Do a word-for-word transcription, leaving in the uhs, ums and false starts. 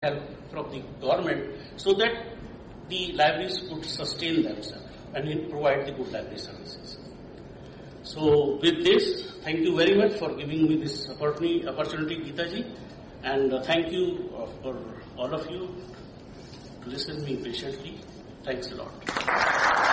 help from the government so that the libraries could sustain themselves and provide the good library services. So with this, thank you very much for giving me this opportunity, opportunity Geeta ji, and uh, thank you uh, for all of you to listen to me patiently. Thanks a lot.